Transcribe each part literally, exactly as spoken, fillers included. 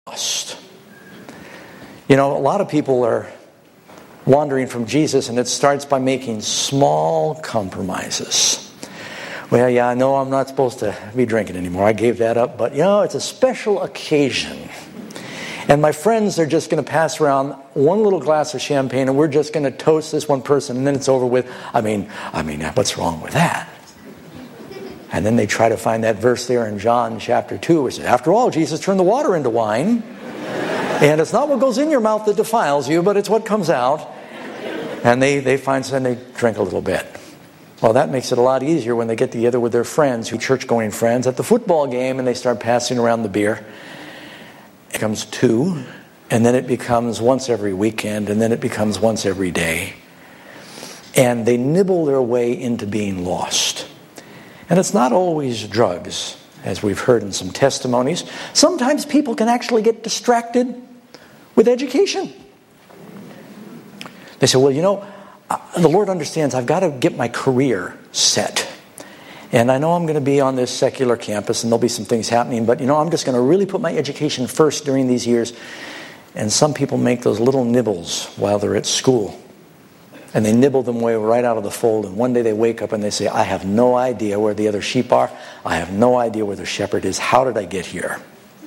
lost. You know, a lot of people are wandering from Jesus, and it starts by making small compromises. Well, yeah, I know I'm not supposed to be drinking anymore. I gave that up, but you know, it's a special occasion. And my friends are just going to pass around one little glass of champagne, and we're just going to toast this one person, and then it's over with. I mean, I mean, what's wrong with that? And then they try to find that verse there in John chapter two, which says, after all, Jesus turned the water into wine. And it's not what goes in your mouth that defiles you, but it's what comes out. And they, they find and they drink a little bit. Well, that makes it a lot easier when they get together with their friends, who church-going friends, at the football game, and they start passing around the beer. It becomes two, and then it becomes once every weekend, and then it becomes once every day. And they nibble their way into being lost. And it's not always drugs, as we've heard in some testimonies. Sometimes people can actually get distracted with education. They say, well, you know, the Lord understands I've got to get my career set. And I know I'm going to be on this secular campus and there'll be some things happening, but you know, I'm just going to really put my education first during these years. And some people make those little nibbles while they're at school. And they nibble them way right out of the fold. And one day they wake up and they say, I have no idea where the other sheep are. I have no idea where the shepherd is. How did I get here?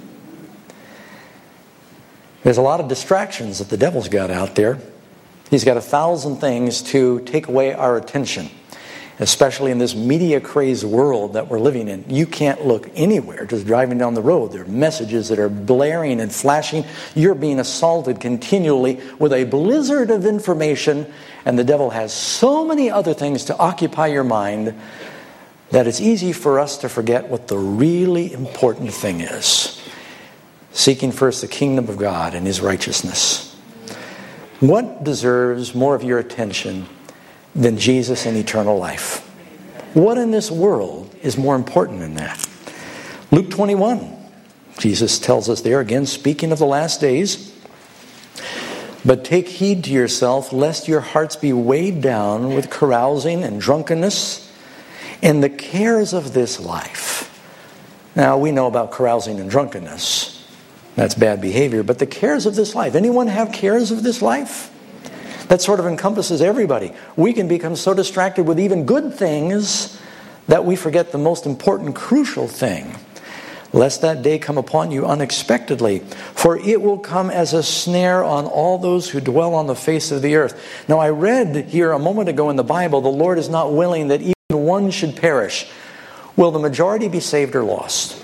There's a lot of distractions that the devil's got out there. He's got a thousand things to take away our attention, especially in this media-crazed world that we're living in. You can't look anywhere just driving down the road. There are messages that are blaring and flashing. You're being assaulted continually with a blizzard of information, and the devil has so many other things to occupy your mind that it's easy for us to forget what the really important thing is. Seeking first the kingdom of God and His righteousness. What deserves more of your attention than Jesus and eternal life? What in this world is more important than that? Luke twenty-one, Jesus tells us there, again speaking of the last days, but take heed to yourself, lest your hearts be weighed down with carousing and drunkenness and the cares of this life. Now, we know about carousing and drunkenness. That's bad behavior. But the cares of this life. Anyone have cares of this life? That sort of encompasses everybody. We can become so distracted with even good things that we forget the most important, crucial thing. Lest that day come upon you unexpectedly, for it will come as a snare on all those who dwell on the face of the earth. Now, I read here a moment ago in the Bible, the Lord is not willing that even one should perish. Will the majority be saved or lost?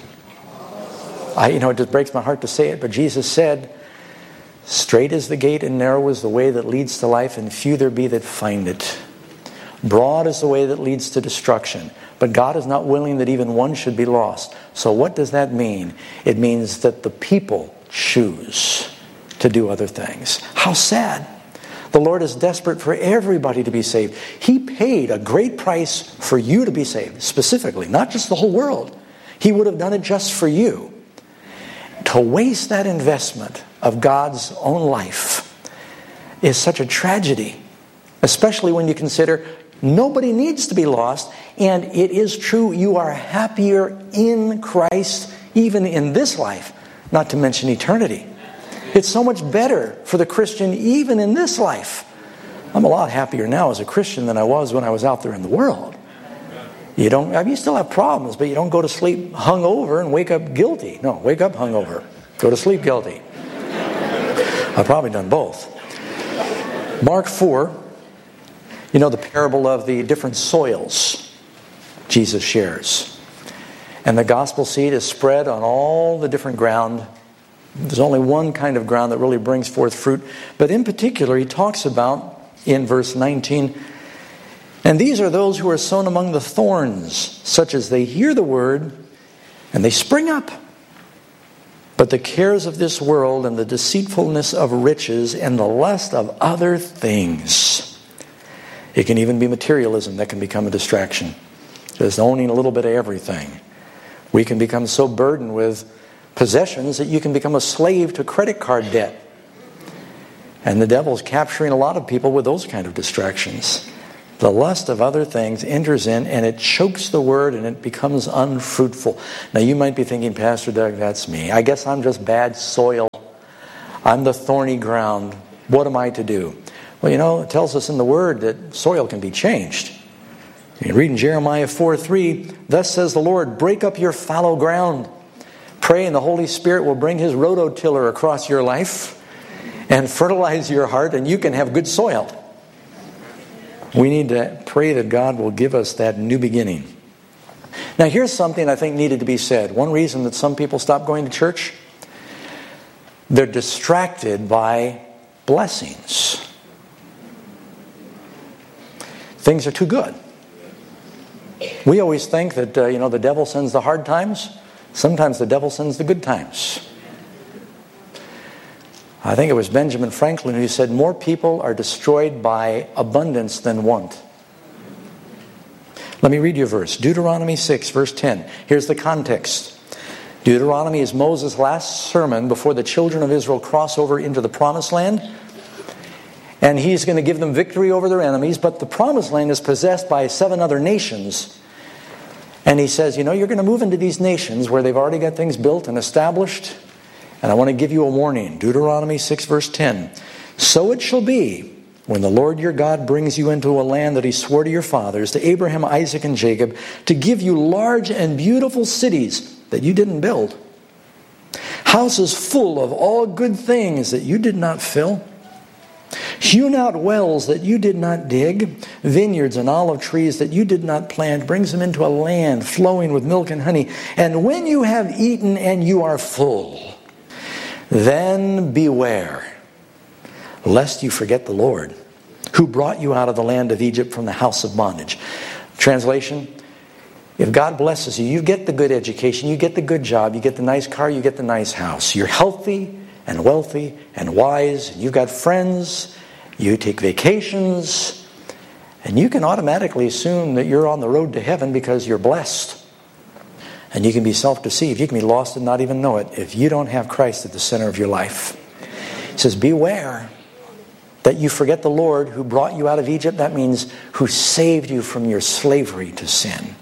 I, you know, it just breaks my heart to say it, but Jesus said, straight is the gate and narrow is the way that leads to life, and few there be that find it. Broad is the way that leads to destruction, but God is not willing that even one should be lost. So what does that mean? It means that the people choose to do other things. How sad. The Lord is desperate for everybody to be saved. He paid a great price for you to be saved, specifically, not just the whole world. He would have done it just for you. To waste that investment of God's own life is such a tragedy, especially when you consider nobody needs to be lost, and it is true you are happier in Christ even in this life, not to mention eternity. It's so much better for the Christian even in this life. I'm a lot happier now as a Christian than I was when I was out there in the world. You don't. I mean, you still have problems, but you don't go to sleep hungover and wake up guilty. No, wake up hungover, go to sleep guilty. I've probably done both. Mark four, you know the parable of the different soils Jesus shares. And the gospel seed is spread on all the different ground. There's only one kind of ground that really brings forth fruit. But in particular, he talks about, in verse nineteen, and these are those who are sown among the thorns, such as they hear the word, and they spring up. But the cares of this world and the deceitfulness of riches and the lust of other things. It can even be materialism that can become a distraction. Just owning a little bit of everything. We can become so burdened with possessions that you can become a slave to credit card debt. And the devil's capturing a lot of people with those kind of distractions. The lust of other things enters in and it chokes the word and it becomes unfruitful. Now you might be thinking, Pastor Doug, that's me. I guess I'm just bad soil. I'm the thorny ground. What am I to do? Well, you know, it tells us in the word that soil can be changed. You read in Jeremiah four three, thus says the Lord, break up your fallow ground. Pray and the Holy Spirit will bring His rototiller across your life and fertilize your heart and you can have good soil. We need to pray that God will give us that new beginning. Now here's something I think needed to be said. One reason that some people stop going to church, they're distracted by blessings. Things are too good. We always think that, uh, you know, the devil sends the hard times. Sometimes the devil sends the good times. I think it was Benjamin Franklin who said, more people are destroyed by abundance than want. Let me read you a verse. Deuteronomy six, verse ten. Here's the context. Deuteronomy is Moses' last sermon before the children of Israel cross over into the promised land. And he's going to give them victory over their enemies. But the promised land is possessed by seven other nations. And he says, you know, you're going to move into these nations where they've already got things built and established. And I want to give you a warning. Deuteronomy six, verse ten. So it shall be when the Lord your God brings you into a land that He swore to your fathers, to Abraham, Isaac, and Jacob, to give you large and beautiful cities that you didn't build, houses full of all good things that you did not fill, hewn out wells that you did not dig, vineyards and olive trees that you did not plant, brings them into a land flowing with milk and honey. And when you have eaten and you are full, then beware, lest you forget the Lord, who brought you out of the land of Egypt from the house of bondage. Translation, if God blesses you, you get the good education, you get the good job, you get the nice car, you get the nice house. You're healthy and wealthy and wise, and you've got friends, you take vacations, and you can automatically assume that you're on the road to heaven because you're blessed. And you can be self-deceived. You can be lost and not even know it if you don't have Christ at the center of your life. He says, beware that you forget the Lord who brought you out of Egypt. That means who saved you from your slavery to sin.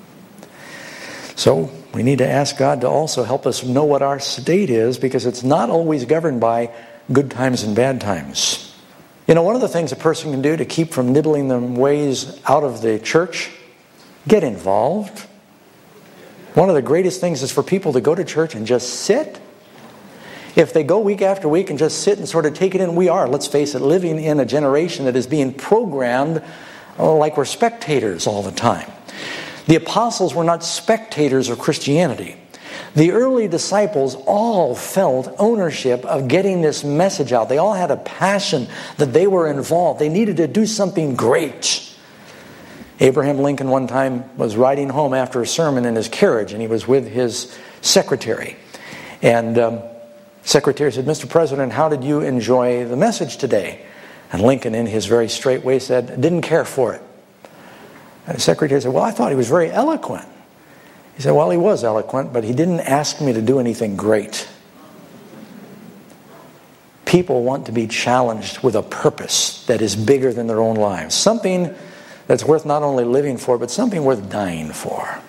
So we need to ask God to also help us know what our state is, because it's not always governed by good times and bad times. You know, one of the things a person can do to keep from nibbling them ways out of the church, get involved. One of the greatest things is for people to go to church and just sit. If they go week after week and just sit and sort of take it in, we are, let's face it, living in a generation that is being programmed oh, like we're spectators all the time. The apostles were not spectators of Christianity. The early disciples all felt ownership of getting this message out. They all had a passion that they were involved. They needed to do something great. Abraham Lincoln one time was riding home after a sermon in his carriage, and he was with his secretary. And um, secretary said, Mister President, how did you enjoy the message today? And Lincoln, in his very straight way, said, didn't care for it. And the secretary said, well, I thought he was very eloquent. He said, well, he was eloquent, but he didn't ask me to do anything great. People want to be challenged with a purpose that is bigger than their own lives. Something that's worth not only living for, but something worth dying for.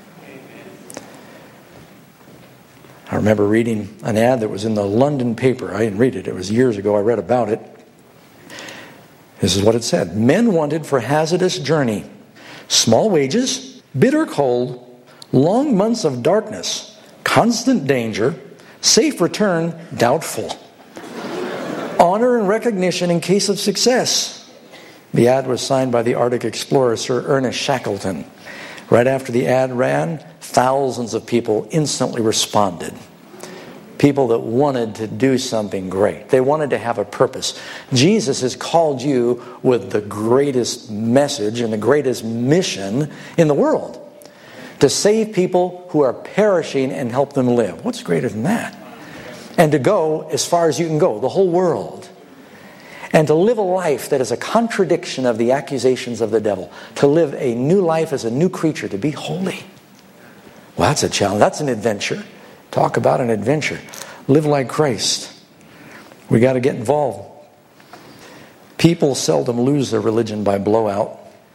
I remember reading an ad that was in the London paper. I didn't read it. It was years ago. I read about it. This is what it said. Men wanted for hazardous journey. Small wages, bitter cold, long months of darkness, constant danger, safe return, doubtful. Honor and recognition in case of success. The ad was signed by the Arctic explorer, Sir Ernest Shackleton. Right after the ad ran, thousands of people instantly responded. People that wanted to do something great. They wanted to have a purpose. Jesus has called you with the greatest message and the greatest mission in the world. To save people who are perishing and help them live. What's greater than that? And to go as far as you can go, the whole world. And to live a life that is a contradiction of the accusations of the devil. To live a new life as a new creature, to be holy. Well, that's a challenge. That's an adventure. Talk about an adventure. Live like Christ. We got to get involved. People seldom lose their religion by blowout.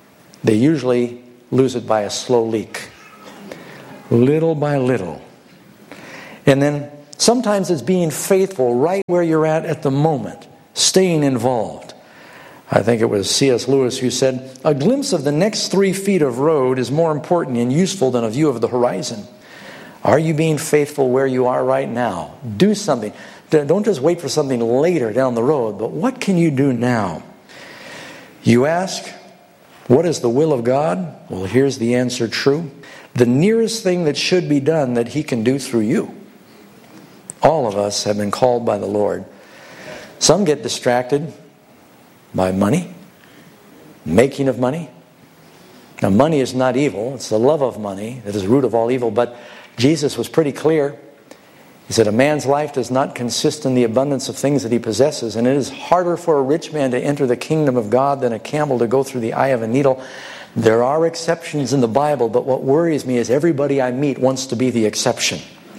they usually lose it by a slow leak. Little by little. And then sometimes it's being faithful right where you're at at the moment, staying involved. I think it was C S Lewis who said, a glimpse of the next three feet of road is more important and useful than a view of the horizon. Are you being faithful where you are right now? Do something. Don't just wait for something later down the road, but what can you do now? You ask, what is the will of God? Well, here's the answer true. The nearest thing that should be done that He can do through you. All of us have been called by the Lord. Some get distracted by money, making of money. Now, money is not evil. It's the love of money that is the root of all evil. But Jesus was pretty clear. He said, a man's life does not consist in the abundance of things that he possesses, and it is harder for a rich man to enter the kingdom of God than a camel to go through the eye of a needle. There are exceptions in the Bible, but what worries me is everybody I meet wants to be the exception.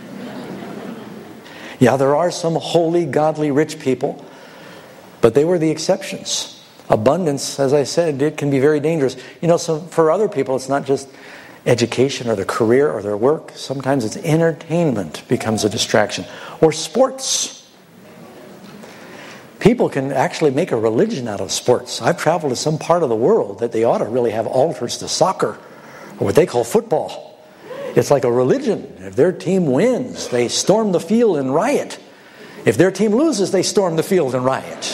Yeah, there are some holy, godly, rich people, but they were the exceptions. Abundance, as I said, it can be very dangerous. You know, so for other people, it's not just education or their career or their work. Sometimes it's entertainment becomes a distraction. Or sports. People can actually make a religion out of sports. I've traveled to some part of the world that they ought to really have altars to soccer, or what they call football. It's like a religion. If their team wins, they storm the field and riot. If their team loses, they storm the field and riot.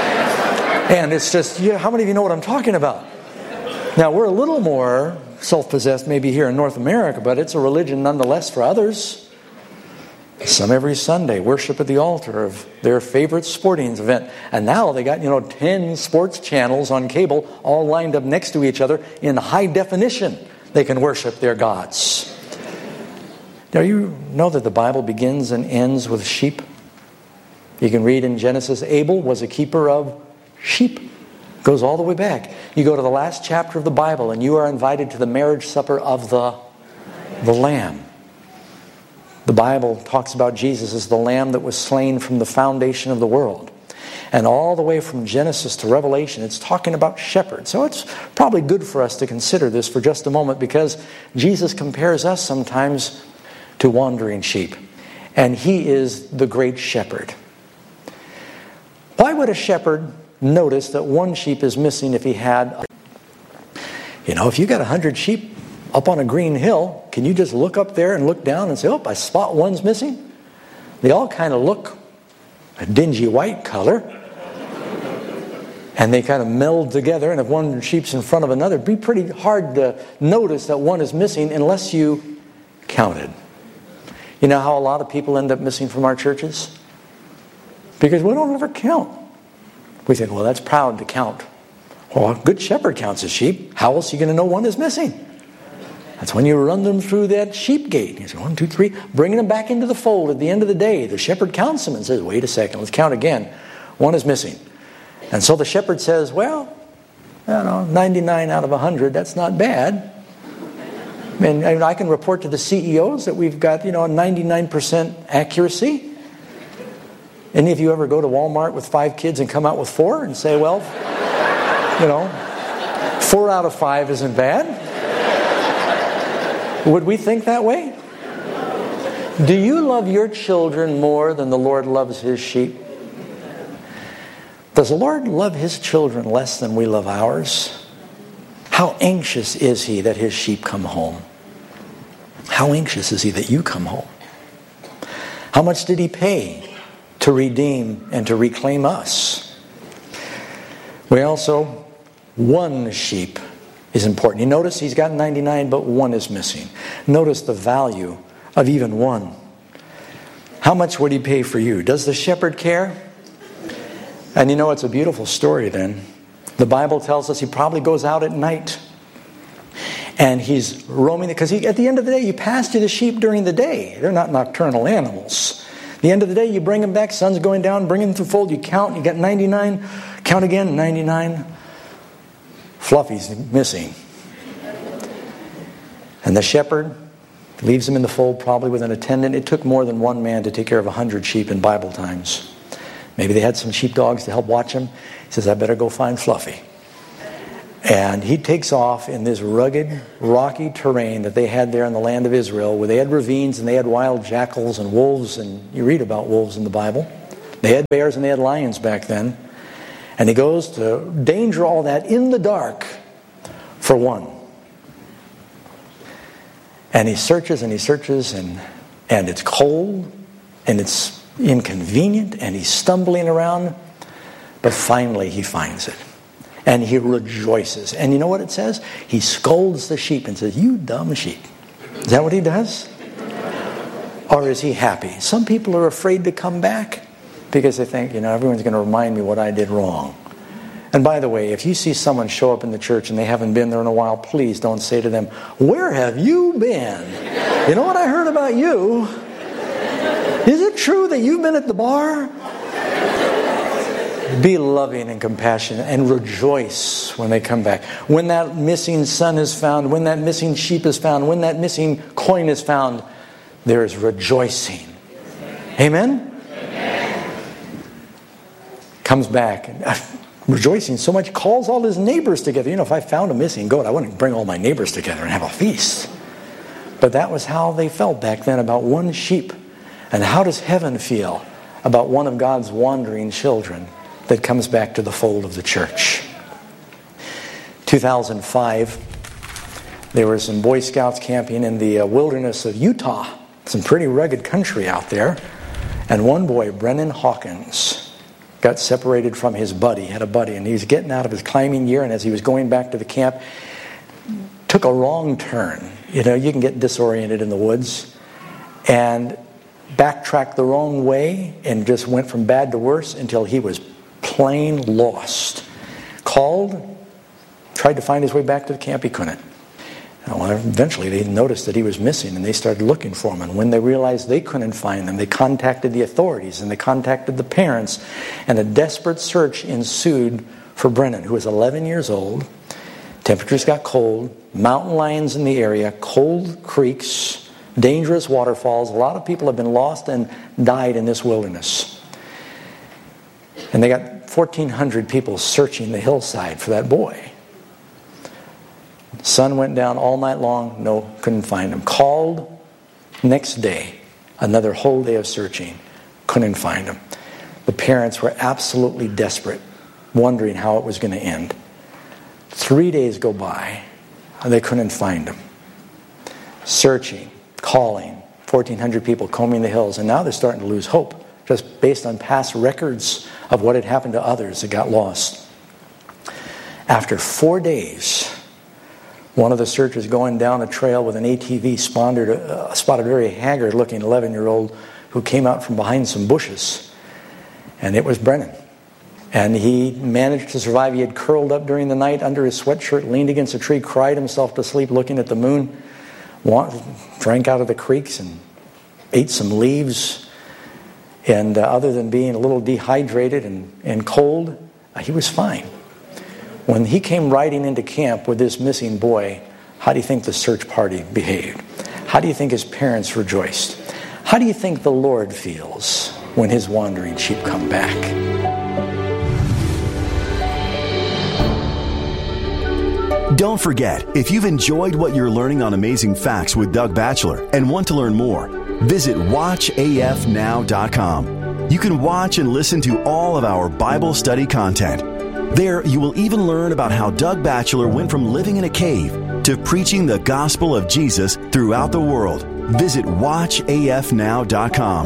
And it's just, yeah, how many of you know what I'm talking about? Now, we're a little more self-possessed maybe here in North America, but it's a religion nonetheless for others. Some every Sunday worship at the altar of their favorite sporting event. And now they got, you know, ten sports channels on cable all lined up next to each other in high definition. They can worship their gods. Now, you know that the Bible begins and ends with sheep. You can read in Genesis, Abel was a keeper of sheep. Goes all the way back. You go to the last chapter of the Bible and you are invited to the marriage supper of the, the Lamb. The Bible talks about Jesus as the Lamb that was slain from the foundation of the world. And all the way from Genesis to Revelation, it's talking about shepherds. So it's probably good for us to consider this for just a moment, because Jesus compares us sometimes to wandering sheep. And He is the great shepherd. Why would a shepherd notice that one sheep is missing if he had a... You know, if you got a hundred sheep up on a green hill, can you just look up there and look down and say, oh, I spot one's missing? They all kind of look a dingy white color. And they kind of meld together, and if one sheep's in front of another, it'd be pretty hard to notice that one is missing unless you counted. You know how a lot of people end up missing from our churches? Because we don't ever count. We think, well, that's proud to count. Well, a good shepherd counts his sheep. How else are you going to know one is missing? That's when you run them through that sheep gate. You say, one, two, three, bringing them back into the fold at the end of the day. The shepherd counts them and says, wait a second, let's count again. One is missing. And so the shepherd says, well, I don't know, ninety-nine out of one hundred, that's not bad. And I can report to the C E Os that we've got, you know, ninety-nine percent accuracy. Any of you ever go to Walmart with five kids and come out with four and say, well, you know, four out of five isn't bad? Would we think that way? Do you love your children more than the Lord loves His sheep? Does the Lord love His children less than we love ours? How anxious is He that His sheep come home? How anxious is He that you come home? How much did He pay to redeem and to reclaim us? We also, one sheep is important. You notice He's got ninety-nine, but one is missing. Notice the value of even one. How much would He pay for you? Does the shepherd care? And you know, it's a beautiful story then. The Bible tells us He probably goes out at night and He's roaming, because he, at the end of the day, you pasture the sheep during the day. They're not nocturnal animals. At the end of the day, you bring them back, sun's going down, bring them to the fold, you count, you got ninety-nine, count again, ninety-nine. Fluffy's missing. And the shepherd leaves him in the fold, probably with an attendant. It took more than one man to take care of a hundred sheep in Bible times. Maybe they had some sheepdogs to help watch him. He says, I better go find Fluffy. And he takes off in this rugged, rocky terrain that they had there in the land of Israel, where they had ravines and they had wild jackals and wolves, and you read about wolves in the Bible. They had bears and they had lions back then. And he goes to danger all that in the dark for one. And he searches and he searches, and, and it's cold and it's inconvenient and he's stumbling around, but finally he finds it. And he rejoices. And you know what it says? He scolds the sheep and says, "You dumb sheep." Is that what he does? Or is he happy? Some people are afraid to come back because they think, you know, everyone's going to remind me what I did wrong. And by the way, if you see someone show up in the church and they haven't been there in a while, please don't say to them, "Where have you been? You know what I heard about you? Is it true that you've been at the bar?" Be loving and compassionate and rejoice when they come back. When that missing son is found, when that missing sheep is found, when that missing coin is found, there is rejoicing. Amen? Amen. Comes back and uh, rejoicing so much, calls all his neighbors together. You know, if I found a missing goat, I wouldn't bring all my neighbors together and have a feast. But that was how they felt back then about one sheep. And how does heaven feel about one of God's wandering children that comes back to the fold of the church? two thousand five, there were some Boy Scouts camping in the wilderness of Utah. Some pretty rugged country out there. And one boy, Brennan Hawkins, got separated from his buddy. He had a buddy, and he was getting out of his climbing gear, and as he was going back to the camp, took a wrong turn. You know, you can get disoriented in the woods. And backtracked the wrong way and just went from bad to worse until he was plain lost. Called, tried to find his way back to the camp, he couldn't. Well, eventually they noticed that he was missing and they started looking for him. And when they realized they couldn't find him, they contacted the authorities and they contacted the parents. And a desperate search ensued for Brennan, who was eleven years old. Temperatures got cold, mountain lions in the area, cold creeks, dangerous waterfalls. A lot of people have been lost and died in this wilderness. And they got fourteen hundred people searching the hillside for that boy. Sun went down all night long. No, couldn't find him. Called next day. Another whole day of searching. Couldn't find him. The parents were absolutely desperate, wondering how it was going to end. Three days go by, and they couldn't find him. Searching, calling, fourteen hundred people combing the hills, and now they're starting to lose hope, just based on past records of what had happened to others that got lost. After four days, one of the searchers going down a trail with an A T V spotted a, uh, spotted a very haggard-looking eleven-year-old who came out from behind some bushes, and it was Brennan. And he managed to survive. He had curled up during the night under his sweatshirt, leaned against a tree, cried himself to sleep looking at the moon, drank out of the creeks and ate some leaves. And uh, other than being a little dehydrated and, and cold, uh, he was fine. When he came riding into camp with this missing boy, how do you think the search party behaved? How do you think his parents rejoiced? How do you think the Lord feels when his wandering sheep come back? Don't forget, if you've enjoyed what you're learning on Amazing Facts with Doug Batchelor and want to learn more, visit watch A F now dot com. You can watch and listen to all of our Bible study content. There, you will even learn about how Doug Batchelor went from living in a cave to preaching the gospel of Jesus throughout the world. Visit watch A F now dot com.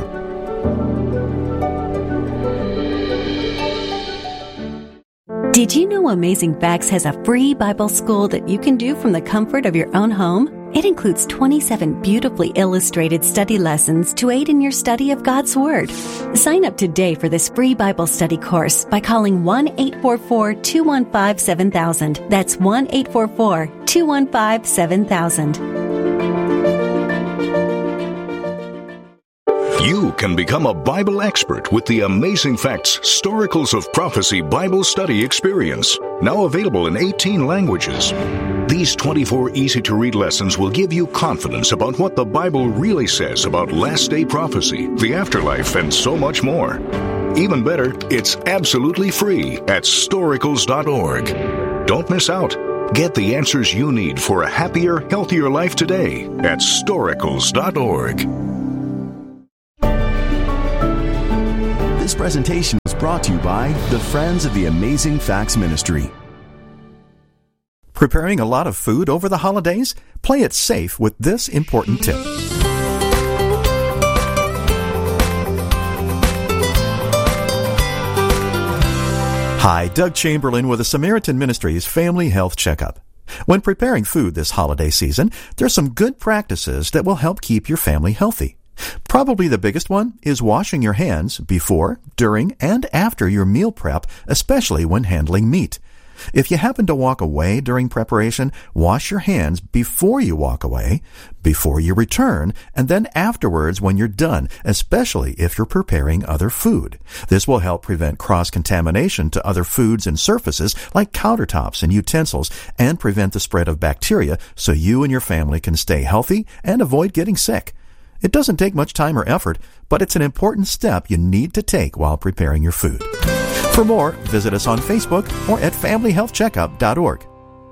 Did you know Amazing Facts has a free Bible school that you can do from the comfort of your own home? It includes twenty-seven beautifully illustrated study lessons to aid in your study of God's Word. Sign up today for this free Bible study course by calling one eight four four, two one five, seven thousand. That's one eight four four, two one five, seven thousand. You can become a Bible expert with the Amazing Facts Storicals of Prophecy Bible Study Experience, now available in eighteen languages. These twenty-four easy-to-read lessons will give you confidence about what the Bible really says about last-day prophecy, the afterlife, and so much more. Even better, it's absolutely free at storicals dot org. Don't miss out. Get the answers you need for a happier, healthier life today at storicals dot org. This presentation is brought to you by the Friends of the Amazing Facts Ministry. Preparing a lot of food over the holidays? Play it safe with this important tip. Hi, Doug Chamberlain with the Samaritan Ministries Family Health Checkup. When preparing food this holiday season, there's some good practices that will help keep your family healthy. Probably the biggest one is washing your hands before, during, and after your meal prep, especially when handling meat. If you happen to walk away during preparation, wash your hands before you walk away, before you return, and then afterwards when you're done, especially if you're preparing other food. This will help prevent cross-contamination to other foods and surfaces like countertops and utensils, and prevent the spread of bacteria so you and your family can stay healthy and avoid getting sick. It doesn't take much time or effort, but it's an important step you need to take while preparing your food. For more, visit us on Facebook or at family health checkup dot org.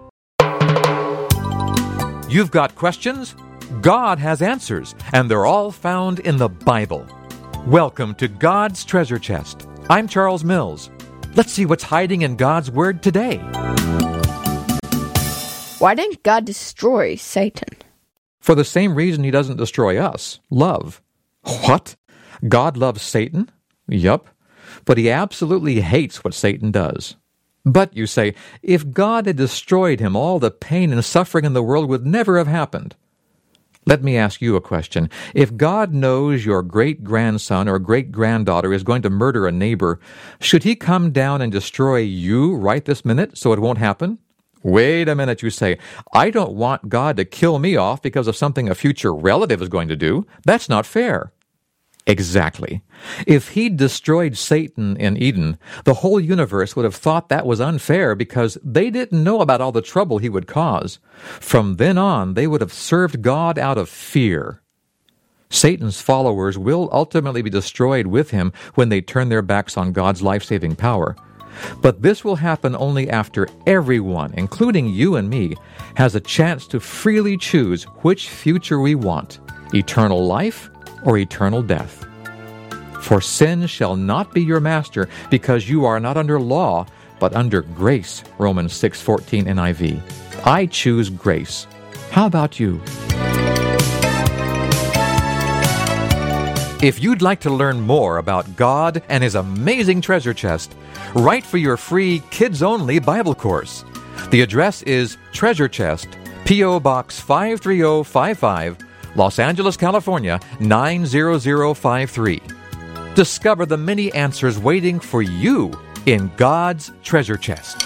You've got questions? God has answers, and they're all found in the Bible. Welcome to God's Treasure Chest. I'm Charles Mills. Let's see what's hiding in God's Word today. Why didn't God destroy Satan? For the same reason he doesn't destroy us, love. What? God loves Satan? Yup. But he absolutely hates what Satan does. But, you say, if God had destroyed him, all the pain and suffering in the world would never have happened. Let me ask you a question. If God knows your great-grandson or great-granddaughter is going to murder a neighbor, should he come down and destroy you right this minute so it won't happen? Wait a minute, you say. I don't want God to kill me off because of something a future relative is going to do. That's not fair. Exactly. If he'd destroyed Satan in Eden, the whole universe would have thought that was unfair because they didn't know about all the trouble he would cause. From then on, they would have served God out of fear. Satan's followers will ultimately be destroyed with him when they turn their backs on God's life-saving power. But this will happen only after everyone, including you and me, has a chance to freely choose which future we want, eternal life or eternal death. For sin shall not be your master, because you are not under law, but under grace, Romans six fourteen N I V. I choose grace. How about you? If you'd like to learn more about God and His amazing treasure chest, write for your free kids-only Bible course. The address is Treasure Chest, P O. Box five three zero five five, Los Angeles, California, nine zero zero five three. Discover the many answers waiting for you in God's treasure chest.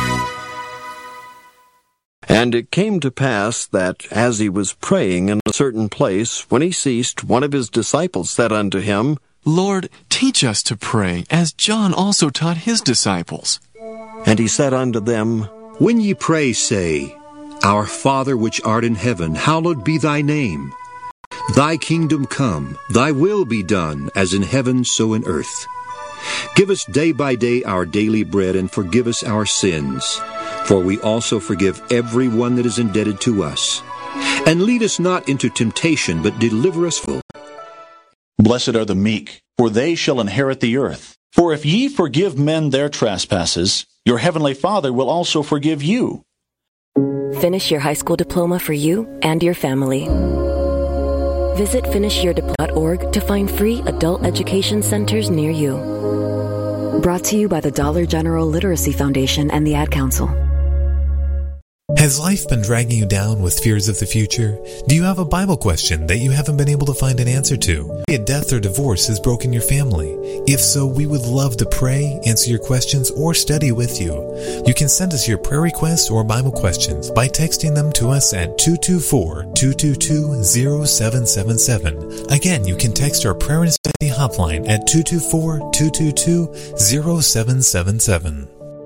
And it came to pass that, as he was praying in a certain place, when he ceased, one of his disciples said unto him, Lord, teach us to pray, as John also taught his disciples. And he said unto them, When ye pray, say, Our Father which art in heaven, hallowed be thy name. Thy kingdom come, thy will be done, as in heaven so in earth. Give us day by day our daily bread, and forgive us our sins, for we also forgive every one that is indebted to us. And lead us not into temptation, but deliver us from evil. Blessed are the meek, for they shall inherit the earth. For if ye forgive men their trespasses, your heavenly Father will also forgive you. Finish your high school diploma for you and your family. Visit finish your diploma dot org to find free adult education centers near you. Brought to you by the Dollar General Literacy Foundation and the Ad Council. Has life been dragging you down with fears of the future? Do you have a Bible question that you haven't been able to find an answer to? A death or divorce has broken your family. If so, we would love to pray, answer your questions, or study with you. You can send us your prayer requests or Bible questions by texting them to us at two two four, two two two, zero seven seven seven. Again, you can text our prayer and study hotline at two two four, two two two, zero seven seven seven.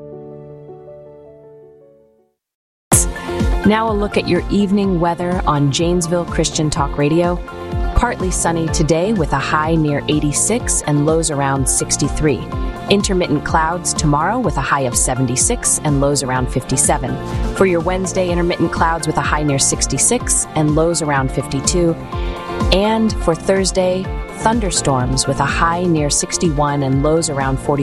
Now a look at your evening weather on Janesville Christian Talk Radio. Partly sunny today with a high near eighty-six and lows around sixty-three. Intermittent clouds tomorrow with a high of seventy-six and lows around fifty-seven. For your Wednesday, intermittent clouds with a high near sixty-six and lows around fifty-two. And for Thursday, thunderstorms with a high near sixty-one and lows around forty.